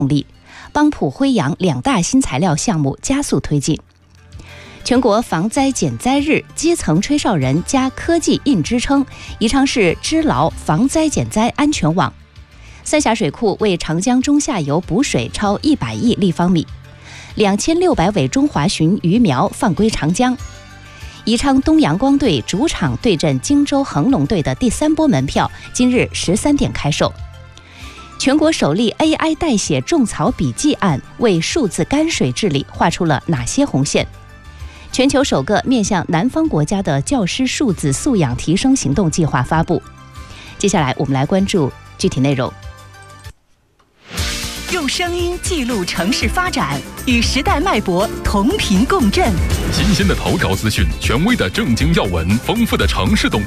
力，帮浦辉阳2大新材料项目加速推进。全国防灾减灾日，基层吹哨人加科技硬支撑，宜昌市支牢防灾减灾安全网。三峡水库为长江中下游补水超100亿立方米，2600尾中华鲟鱼苗放归长江。宜昌东阳光队主场对阵荆州恒隆队的第3波门票今日13点开售。全国首例 AI 代写种草笔记案为数字泔水治理画出了哪些红线？全球首个面向南方国家的教师数字素养提升行动计划发布。接下来我们来关注具体内容。 用声音记录城市发展，与时代脉搏同频共振。 新鲜的头条资讯，权威的政经要闻，丰富的城市动